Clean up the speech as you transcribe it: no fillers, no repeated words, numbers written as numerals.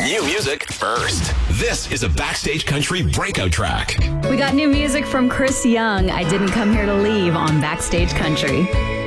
New music first. This is a Backstage Country breakout track. We got new music from Chris Young. I Didn't Come Here to Leave on Backstage Country.